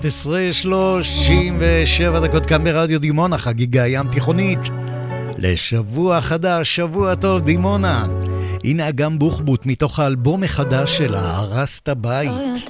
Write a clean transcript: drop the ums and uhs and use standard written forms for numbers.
11:37 דקות כאן ברדיו דימונה, חגיגה ים תיכונית לשבוע חדש, שבוע טוב דימונה. הנה אגם בוחבוט מתוך האלבום החדש שלה, הרסת בית.